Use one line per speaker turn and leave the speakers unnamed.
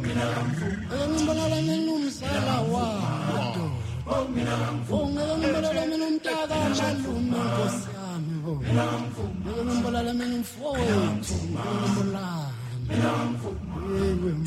ngibonala mina umsala wado ngibonala mina umntaka malume Nkosi yami ngibonala mina umfowethu ngibonala